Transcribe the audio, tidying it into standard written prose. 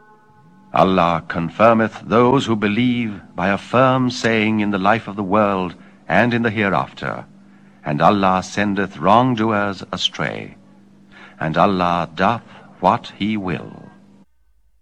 Allah confirmeth those who believe by a firm saying in the life of the world and in the hereafter, and Allah sendeth wrongdoers astray, and Allah doth what He will.